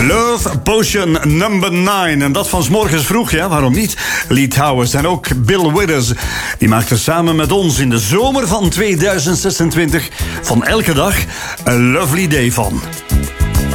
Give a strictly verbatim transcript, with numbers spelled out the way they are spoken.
Love Potion number nine. En dat van 's morgens vroeg, ja, waarom niet? Lee Towers en ook Bill Withers. Die maakten samen met ons in de zomer van tweeduizend zesentwintig van elke dag een lovely day van.